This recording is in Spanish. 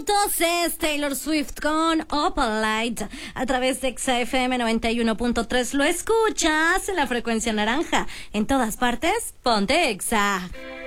Entonces, Taylor Swift con Opalite a través de XFM 91.3. Lo escuchas en la frecuencia naranja. En todas partes, ponte Exa.